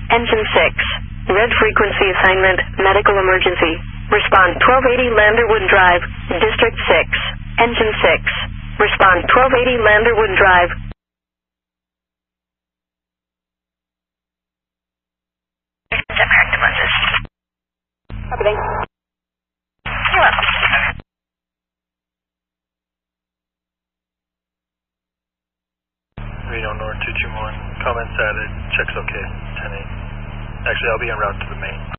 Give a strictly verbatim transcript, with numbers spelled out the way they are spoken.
Engine six. Red frequency assignment, medical emergency. Respond twelve eighty Landerwood Drive, District six. Engine six. Respond twelve eighty Landerwood Drive. Copy, thanks. You're welcome. Reno North two two one, comments added, checks okay, ten eight. Actually, I'll be en route to the main.